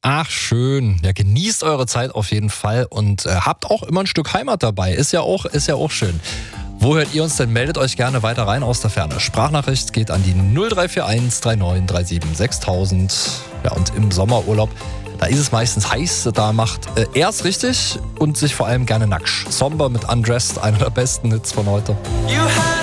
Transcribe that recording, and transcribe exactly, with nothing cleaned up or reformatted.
Ach, schön. Ja, genießt eure Zeit auf jeden Fall und äh, habt auch immer ein Stück Heimat dabei. Ist ja auch, ist ja auch schön. Wo hört ihr uns denn? Meldet euch gerne weiter rein aus der Ferne. Sprachnachricht geht an die null drei vier eins drei neun drei sieben sechstausend. Ja, und im Sommerurlaub, da ist es meistens heiß. Da macht äh, er es richtig und sich vor allem gerne nackt. Somber mit Undressed, einer der besten Hits von heute. You had